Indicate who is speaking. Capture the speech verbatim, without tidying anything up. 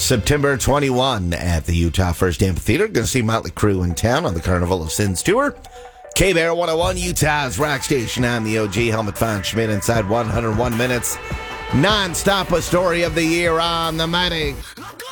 Speaker 1: September twenty-first at the Utah First Amphitheater. Going to see Motley Crue in town on the Carnival of Sins tour. K-Bear one oh one, Utah's rock station. I'm the O G, Helmut von Schmidt, inside one hundred one minutes. Non-stop, a story of the year on the Mighty